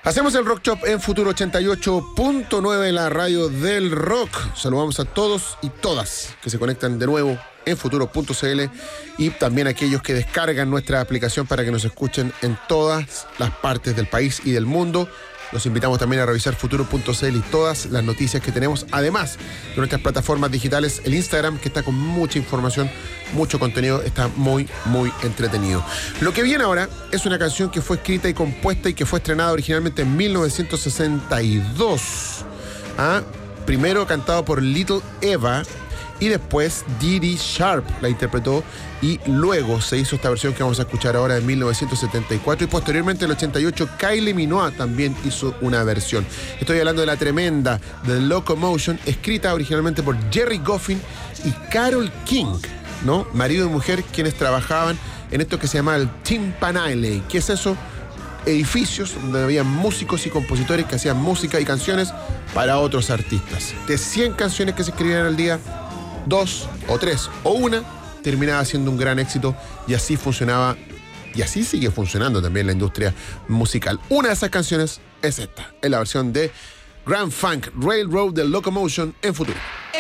Hacemos el Rock Shop en Futuro 88.9, la radio del rock. Saludamos a todos y todas que se conectan de nuevo en futuro.cl y también a aquellos que descargan nuestra aplicación para que nos escuchen en todas las partes del país y del mundo. Los invitamos también a revisar futuro.cl y todas las noticias que tenemos, además de nuestras plataformas digitales, el Instagram, que está con mucha información, mucho contenido, está muy, muy entretenido. Lo que viene ahora es una canción que fue escrita y compuesta y que fue estrenada originalmente en 1962. Primero cantado por Little Eva, y después Dee Sharp la interpretó, y luego se hizo esta versión que vamos a escuchar ahora en 1974, y posteriormente en el 88 Kylie Minogue también hizo una versión. Estoy hablando de la tremenda The Locomotion, escrita originalmente por Jerry Goffin y Carole King, ¿no? Marido y mujer, quienes trabajaban en esto que se llama el Timpanile. ¿Qué es eso? Edificios donde había músicos y compositores que hacían música y canciones para otros artistas. De 100 canciones que se escribían al día, 2 o 3 o una terminaba siendo un gran éxito, y así funcionaba y así sigue funcionando también la industria musical. Una de esas canciones es esta, es la versión de Grand Funk Railroad de Locomotion en Futuro.